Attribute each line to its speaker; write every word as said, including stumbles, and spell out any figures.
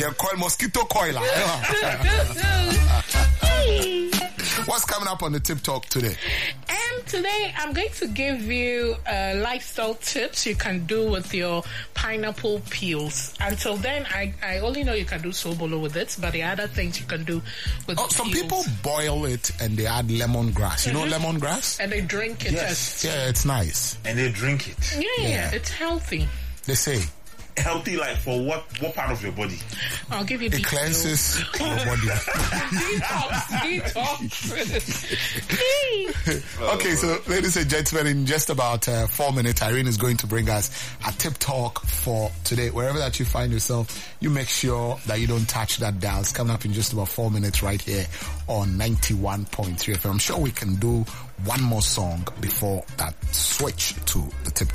Speaker 1: They're called mosquito coil. What's coming up on the Tip Talk today?
Speaker 2: And today I'm going to give you uh, lifestyle tips you can do with your pineapple peels. Until then, I, I only know you can do sobolo with it, but the other things you can do with
Speaker 1: oh,
Speaker 2: the
Speaker 1: some
Speaker 2: peels.
Speaker 1: people boil it and they add lemongrass. You mm-hmm. know lemongrass?
Speaker 2: And they drink it.
Speaker 3: Yes.
Speaker 2: As,
Speaker 1: yeah, it's nice.
Speaker 3: And they drink it.
Speaker 2: Yeah, yeah, yeah, it's healthy.
Speaker 1: They say.
Speaker 3: Healthy, like for what? What part of your body?
Speaker 2: I'll give you.
Speaker 1: It cleanses your body.
Speaker 2: Detox, detox.
Speaker 1: Okay, so ladies and gentlemen, in just about uh, four minutes, Irene is going to bring us a tip talk for today. Wherever that you find yourself, you make sure that you don't touch that dial. It's coming up in just about four minutes right here on ninety-one point three F M. I'm sure we can do one more song before that switch to the tip.